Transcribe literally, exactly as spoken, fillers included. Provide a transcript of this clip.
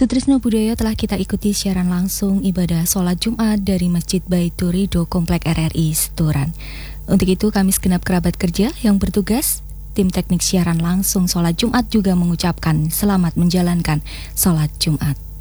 Sutrisno Budaya telah kita ikuti siaran langsung ibadah sholat Jumat dari Masjid Baitur Ridho Komplek R R I Setoran. Untuk itu kami segenap kerabat kerja yang bertugas, tim teknik siaran langsung sholat Jumat juga mengucapkan selamat menjalankan sholat Jumat.